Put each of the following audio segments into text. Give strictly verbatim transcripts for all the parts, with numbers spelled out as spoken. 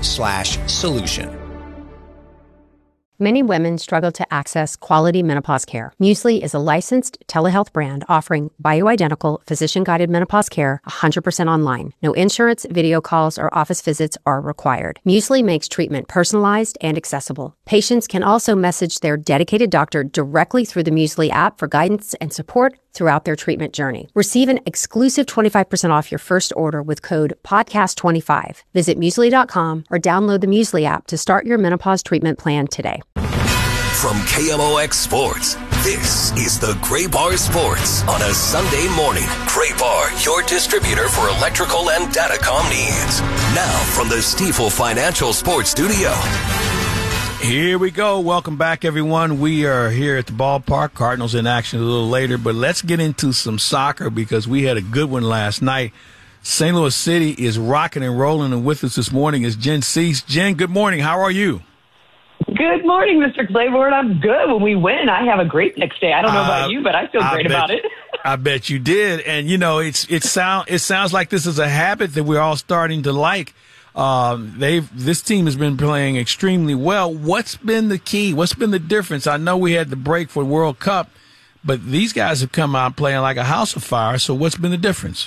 slash solution. Many women struggle to access quality menopause care. Muesli is a licensed telehealth brand offering bioidentical, physician-guided menopause care one hundred percent online. No insurance, video calls, or office visits are required. Muesli makes treatment personalized and accessible. Patients can also message their dedicated doctor directly through the Muesli app for guidance and support throughout their treatment journey. Receive an exclusive twenty-five percent off your first order with code podcast twenty-five. Visit muesli dot com or download the Muesli app to start your menopause treatment plan today. From K M O X Sports, this is the Gray Bar Sports on a Sunday morning. Gray Bar, your distributor for electrical and datacom needs. Now from the Stifel Financial Sports Studio. Here we go. Welcome back, everyone. We are here at the ballpark. Cardinals in action a little later, but let's get into some soccer because we had a good one last night. Saint Louis City is rocking and rolling, and with us this morning is Jen Cease. Jen, good morning. How are you? Good morning, Mister Claiborne. I'm good. When we win, I have a great next day. I don't know uh, about you, but I feel I great bet, about it. I bet you did. And, you know, it's it, sound, it sounds like this is a habit that we're all starting to like. Um, they've this team has been playing extremely well. What's been the key? What's been the difference? I know we had the break for World Cup, but these guys have come out playing like a house of fire. So what's been the difference?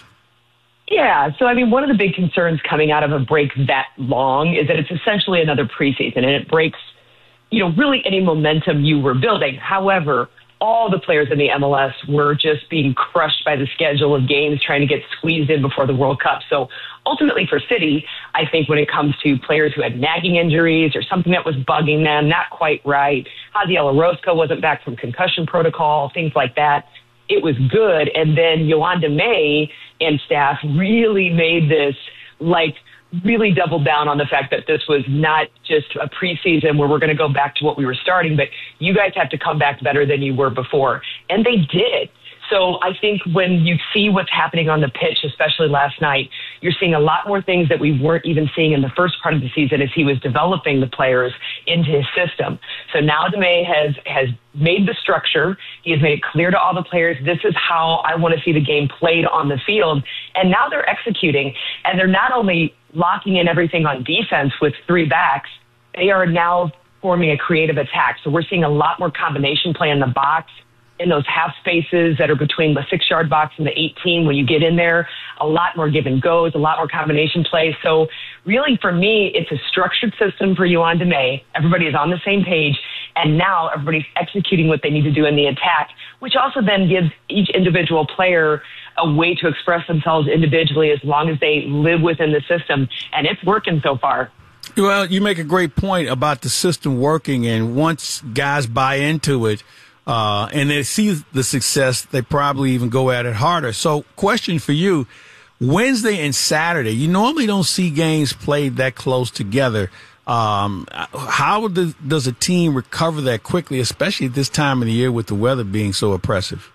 Yeah, so I mean, one of the big concerns coming out of a break that long is that it's essentially another preseason, and it breaks, you know, really any momentum you were building. However, all the players in the M L S were just being crushed by the schedule of games trying to get squeezed in before the World Cup. So ultimately for City, I think when it comes to players who had nagging injuries or something that was bugging them, not quite right, Jaziel Orozco wasn't back from concussion protocol, things like that, it was good. And then Yolanda May and staff really made this like really doubled down on the fact that this was not just a preseason where we're going to go back to what we were starting, but you guys have to come back better than you were before. And they did. So I think when you see what's happening on the pitch, especially last night, you're seeing a lot more things that we weren't even seeing in the first part of the season as he was developing the players into his system. So now DeMay has, has made the structure. He has made it clear to all the players, this is how I want to see the game played on the field. And now they're executing. And they're not only locking in everything on defense with three backs, they are now forming a creative attack. So we're seeing a lot more combination play in the box, in those half spaces that are between the six-yard box and the eighteen. When you get in there, a lot more give and goes, a lot more combination play. So really, for me, it's a structured system for Yolanda May. Everybody is on the same page, and now everybody's executing what they need to do in the attack, which also then gives each individual player a way to express themselves individually as long as they live within the system, and it's working so far. Well, you make a great point about the system working, and once guys buy into it, Uh, and they see the success, they probably even go at it harder. So question for you, Wednesday and Saturday, you normally don't see games played that close together. Um, how does, does a team recover that quickly, especially at this time of the year with the weather being so oppressive?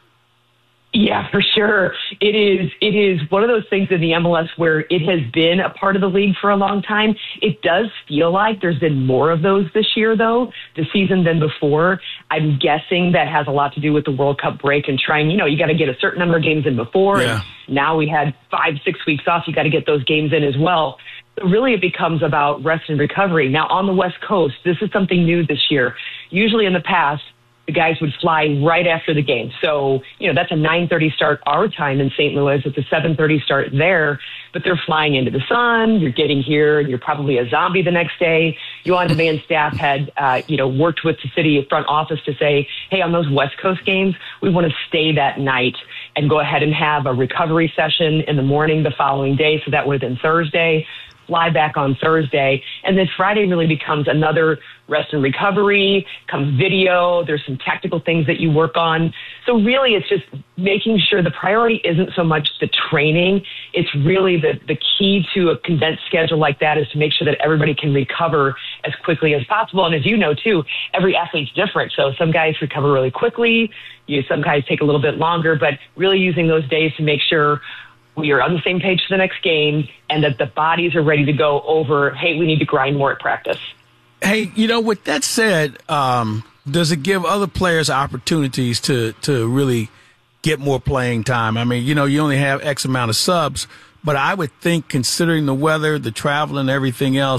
Yeah, for sure. It is It is one of those things in the M L S where it has been a part of the league for a long time. It does feel like there's been more of those this year, though, this season than before. I'm guessing that has a lot to do with the World Cup break and trying, you know, you got to get a certain number of games in before. Yeah. And now we had five, six weeks off. You got to get those games in as well. So really, it becomes about rest and recovery. Now, on the West Coast, this is something new this year. Usually in the past, the guys would fly right after the game. So, you know, that's a nine thirty start our time in Saint Louis. It's a seven thirty start there, but they're flying into the sun. You're getting here. You're probably a zombie the next day. Yolanda May and staff had, uh, you know, worked with the city front office to say, hey, on those West Coast games, we want to stay that night and go ahead and have a recovery session in the morning the following day. So that would have been Thursday. Fly back on Thursday. And then Friday really becomes another rest and recovery, comes video. There's some tactical things that you work on. So really it's just making sure the priority isn't so much the training. It's really the, the key to a condensed schedule like that is to make sure that everybody can recover as quickly as possible. And as you know, too, every athlete's different. So some guys recover really quickly. You, some guys take a little bit longer, but really using those days to make sure we are on the same page for the next game and that the bodies are ready to go over, hey, we need to grind more at practice. Hey, you know, with that said, um, does it give other players opportunities to, to really get more playing time? I mean, you know, you only have X amount of subs, but I would think considering the weather, the travel and everything else,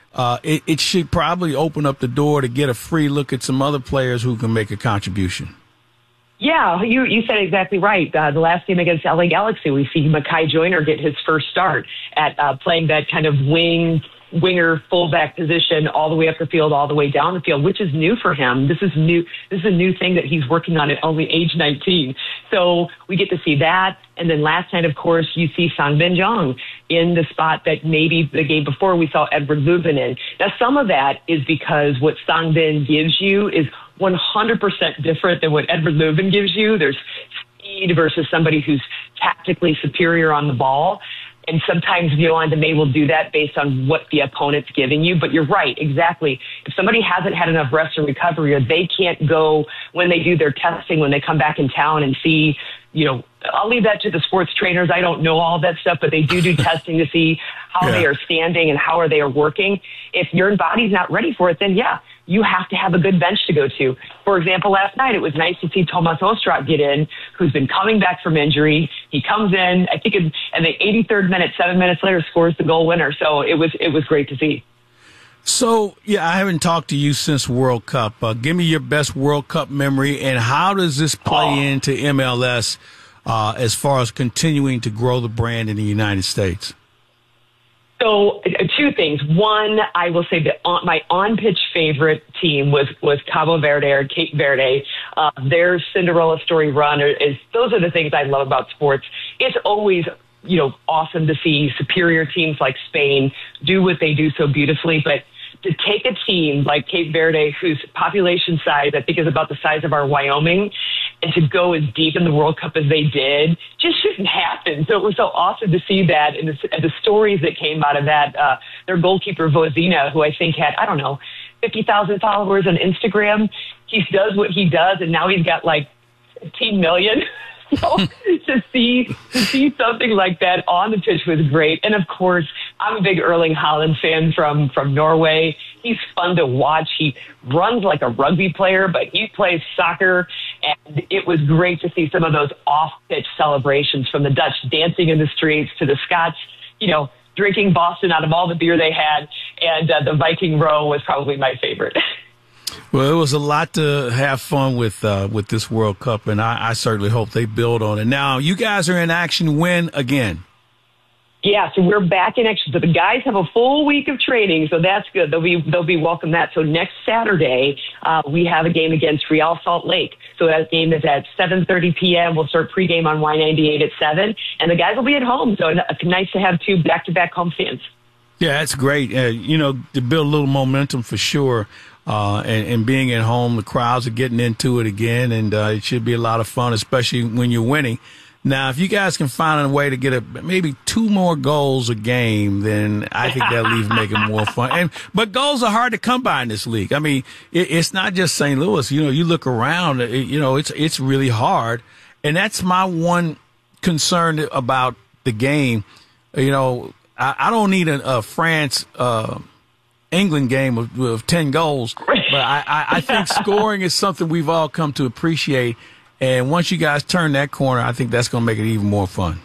uh, it, it should probably open up the door to get a free look at some other players who can make a contribution. Yeah, you you said exactly right. Uh, the last game against L A Galaxy, we see Mekhi Joyner get his first start at uh, playing that kind of wing winger fullback position all the way up the field, all the way down the field, which is new for him. This is new. This is a new thing that he's working on at only age nineteen. So we get to see that. And then last night, of course, you see Sangbin Jeong in the spot that maybe the game before we saw Edward Lubin in. Now, some of that is because what Sangbin gives you is one hundred percent different than what Edward Lubin gives you. There's speed versus somebody who's tactically superior on the ball. And sometimes Yolanda May will do that based on what the opponent's giving you. But you're right, exactly. If somebody hasn't had enough rest or recovery, or they can't go when they do their testing, when they come back in town and see, you know, I'll leave that to the sports trainers. I don't know all that stuff, but they do do testing to see how yeah. they are standing and how are they are working. If your body's not ready for it, then yeah, you have to have a good bench to go to. For example, last night, it was nice to see Tomas Ostrak get in, who's been coming back from injury. He comes in, I think, in, and the eighty-third minute, seven minutes later, scores the goal winner. So it was, it was great to see. So, yeah, I haven't talked to you since World Cup. Uh, give me your best World Cup memory, and how does this play oh. into M L S uh, as far as continuing to grow the brand in the United States? So uh, two things. One, I will say that on, my on-pitch favorite team was, was Cabo Verde or Cape Verde. Uh, their Cinderella story run is, those are the things I love about sports. It's always, you know, awesome to see superior teams like Spain do what they do so beautifully, but to take a team like Cape Verde, whose population size I think is about the size of our Wyoming, and to go as deep in the World Cup as they did, just shouldn't happen. So it was so awesome to see that, and the, the stories that came out of that. Uh, their goalkeeper, Vozina, who I think had, I don't know, fifty thousand followers on Instagram. He does what he does, and now he's got like fifteen million. So to see to see something like that on the pitch was great. And of course, I'm a big Erling Haaland fan from, from Norway. He's fun to watch. He runs like a rugby player, but he plays soccer. And it was great to see some of those off-pitch celebrations, from the Dutch dancing in the streets to the Scots, you know, drinking Boston out of all the beer they had. And uh, the Viking row was probably my favorite. Well, it was a lot to have fun with uh, with this World Cup, and I, I certainly hope they build on it. Now, you guys are in action when again? Yeah, so we're back in action. So the guys have a full week of training, so that's good. They'll be they'll be welcome that. So next Saturday, uh, we have a game against Real Salt Lake. So that game is at seven thirty p.m. We'll start pregame on Y ninety-eight at seven, and the guys will be at home. So it's nice to have two back-to-back home fans. Yeah, that's great. Uh, you know, to build a little momentum for sure. Uh, and, and being at home, the crowds are getting into it again, and uh, it should be a lot of fun, especially when you're winning. Now, if you guys can find a way to get a, maybe two more goals a game, then I think that'll even make it more fun. And, but goals are hard to come by in this league. I mean, it, it's not just Saint Louis. You know, you look around, it, you know, it's it's really hard. And that's my one concern about the game. You know, I, I don't need a, a France uh, England game of, of ten goals, but I, I, I think scoring is something we've all come to appreciate. And once you guys turn that corner, I think that's going to make it even more fun.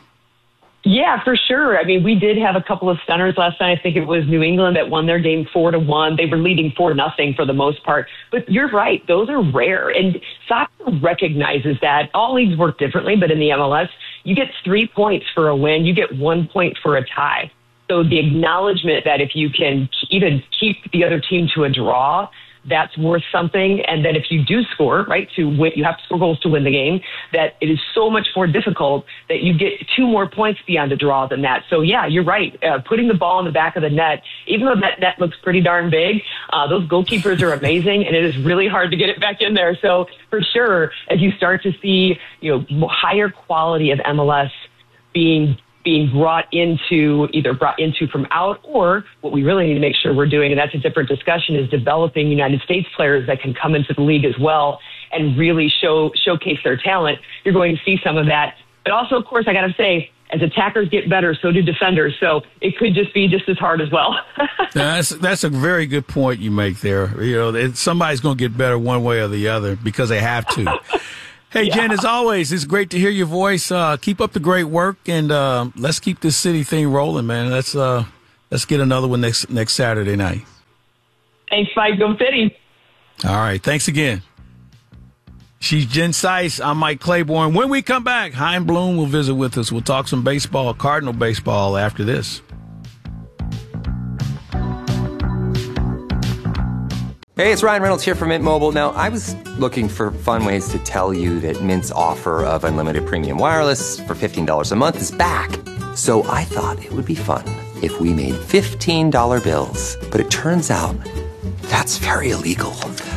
Yeah, for sure. I mean, we did have a couple of stunners last night. I think it was New England that won their game four to one. They were leading four nothing for the most part. But you're right; those are rare, and soccer recognizes that. All leagues work differently, but in the M L S, you get three points for a win, you get one point for a tie. So the acknowledgement that if you can even keep the other team to a draw, that's worth something. And then if you do score, right, to win, you have to score goals to win the game, that it is so much more difficult that you get two more points beyond a draw than that. So, yeah, you're right. Uh, putting the ball in the back of the net, even though that net looks pretty darn big, uh, those goalkeepers are amazing, and it is really hard to get it back in there. So, for sure, as you start to see, you know, higher quality of M L S being being brought into, either brought into from out, or what we really need to make sure we're doing, and that's a different discussion, is developing United States players that can come into the league as well and really show showcase their talent. You're going to see some of that. But also, of course, I got to say, as attackers get better, so do defenders. So it could just be just as hard as well. that's that's a very good point you make there. You know, it, somebody's going to get better one way or the other because they have to. Hey, yeah. Jen, as always, it's great to hear your voice. Uh, keep up the great work, and uh, let's keep this city thing rolling, man. Let's uh, let's get another one next next Saturday night. Thanks, Mike. Go Fitties. All right. Thanks again. She's Jen Sice. I'm Mike Claiborne. When we come back, Chaim Bloom will visit with us. We'll talk some baseball, Cardinal baseball, after this. Hey, it's Ryan Reynolds here from Mint Mobile. Now, I was looking for fun ways to tell you that Mint's offer of unlimited premium wireless for fifteen dollars a month is back. So I thought it would be fun if we made fifteen dollar bills. But it turns out that's very illegal.